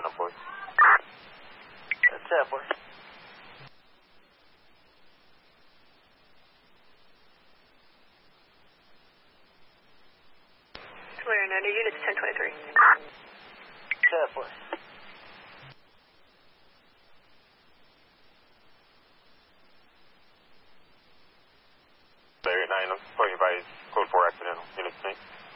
10 on board. 10 board. Clear, under units 1023. 10 board. Clear 9, I'm calling you by code 4 accidental. Unit 9.